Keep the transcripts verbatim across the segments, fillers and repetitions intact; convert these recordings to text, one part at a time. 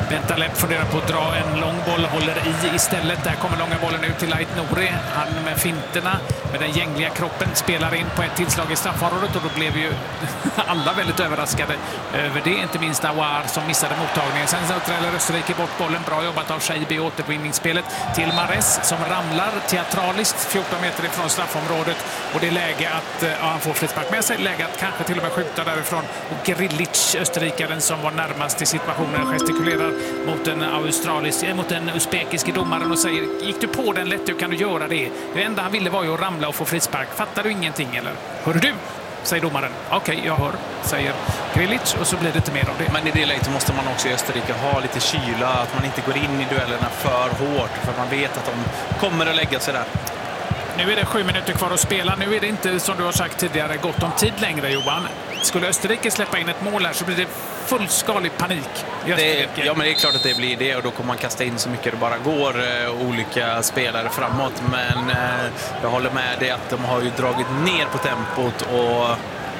Bentaleb funderar på att dra en lång boll, håller i istället. Där kommer långa bollen ut till Ait Nouri. Han med finterna, med den gängliga kroppen, spelar in på ett tillslag i straffområdet och då blev ju alla väldigt överraskade över det. Inte minst Aouar som missade mottagningen. Sen så träller Österrike bort bollen. Bra jobbat av Shaibi i återvinningsspelet till Mahrez som ramlar teatraliskt fjorton meter ifrån straffområdet. Och det är läge att ja, han får frispark med sig. Läge att kanske till och med skjuta därifrån. Och Grilic, österrikaren som var närmast i situationen, gestikulerar mot en australisk, mot en uzbekisk domaren och säger: gick du på den lätt, hur kan du göra det? Det enda han ville var ju att ramla och få frispark. Fattar du ingenting eller? Hör du? Säger domaren. Okej, okay, jag hör, säger Grilic, och så blir det inte mer av det. Men i det läget måste man också i Österrike ha lite kyla, att man inte går in i duellerna för hårt, för man vet att de kommer att lägga sig där. Nu är det sju minuter kvar att spela. Nu är det inte, som du har sagt tidigare, gott om tid längre, Johan. Skulle Österrike släppa in ett mål här så blir det fullskalig panik. Det, ja, men det är klart att det blir det, och då kommer man kasta in så mycket det bara går eh, olika spelare framåt. Men eh, jag håller med dig att de har ju dragit ner på tempot och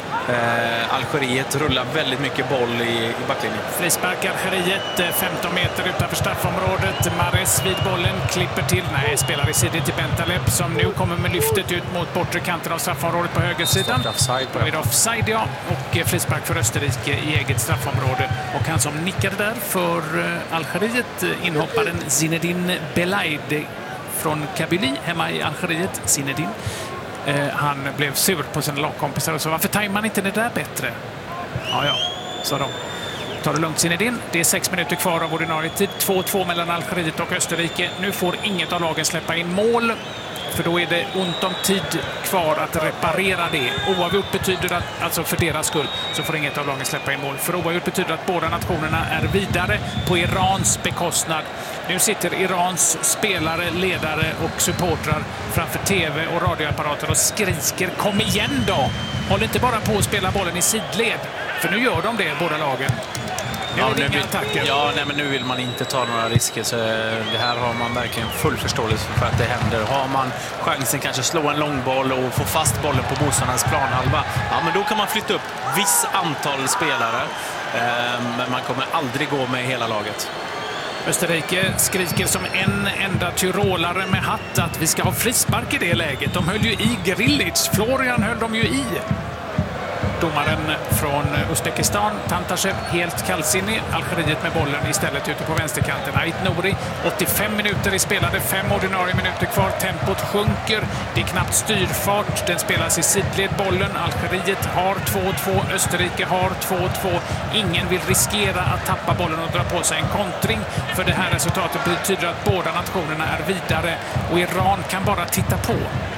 Eh, Algeriet rullar väldigt mycket boll i, i backlinjen. Frispark Algeriet, femton meter utanför straffområdet. Mahrez vid bollen, klipper till. Nej, spelar i sidan till Bentaleb som nu kommer med lyftet ut mot bortre kanten av straffområdet på högersidan. Offside, då är det offside, ja. Och frispark för Österrike i eget straffområde. Och han som nickade där för Algeriet, inhopparen Zinedine Belaid från Kabylie hemma i Algeriet. Zinedine. Han blev sur på sina lagkompisar och sa: varför tajmar man inte det där bättre? Ja, ja, sa de. Ta det lugnt, Zinedine. Det är sex minuter kvar av ordinarie tid. två två mellan Algeriet och Österrike. Nu får inget av lagen släppa in mål. För då är det ont om tid kvar att reparera det. Oavgjort betyder att, alltså för deras skull, så får inget av lagen släppa in mål. För oavgjort betyder att båda nationerna är vidare på Irans bekostnad. Nu sitter Irans spelare, ledare och supportrar framför tv och radioapparater och skriker: kom igen då! Håll inte bara på att spela bollen i sidled. För nu gör de det, båda lagen. Nu ja, är det nu inga vill, attacker. Ja, nej, men nu vill man inte ta några risker, så det här har man verkligen full förståelse för att det händer. Har man chansen kanske slå en långboll och få fast bollen på motståndarens planhalva, ja, men då kan man flytta upp viss antal spelare, eh, men man kommer aldrig gå med hela laget. Österrike skriker som en enda tyrolare med hatt att vi ska ha frispark i det läget. De höll ju i Grilic. Florian höll de ju i. Domaren från Uzbekistan, Tantashev, helt kallsinnig. Algeriet med bollen istället ute på vänsterkanten. Ait Nouri, åttiofem minuter i spelade, fem ordinarie minuter kvar. Tempot sjunker, det är knappt styrfart. Den spelas i sidled bollen. Algeriet har två två, Österrike har två två. Ingen vill riskera att tappa bollen och dra på sig en kontring. För det här resultatet betyder att båda nationerna är vidare och Iran kan bara titta på.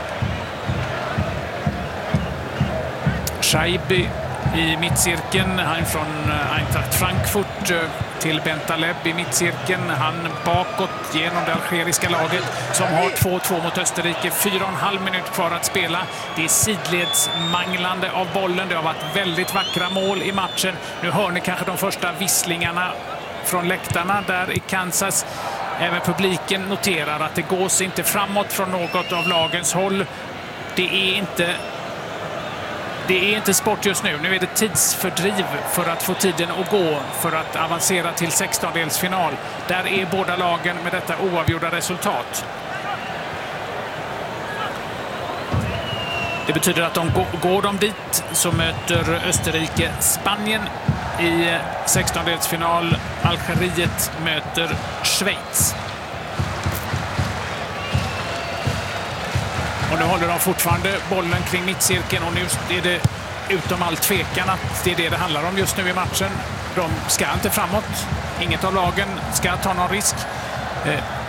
Shaibi i mittcirkeln, han från Eintracht Frankfurt, till Bentaleb i mittcirkeln. Han bakåt genom det algeriska laget som har två två mot Österrike. Fyra och en halv minut kvar att spela. Det är sidledsmanglande av bollen. Det har varit väldigt vackra mål i matchen. Nu hör ni kanske de första visslingarna från läktarna där i Kansas. Även publiken noterar att det gås inte framåt från något av lagens håll. Det är inte Det är inte sport just nu. Nu är det tidsfördriv för att få tiden att gå för att avancera till sextondelsfinal. Där är båda lagen med detta oavgjorda resultat. Det betyder att de går de dit så möter Österrike Spanien i sextondelsfinal. Algeriet möter Schweiz. Och nu håller de fortfarande bollen kring mittcirkeln och nu är det utom all tvekan att det är det det handlar om just nu i matchen. De ska inte framåt. Inget av lagen ska ta någon risk.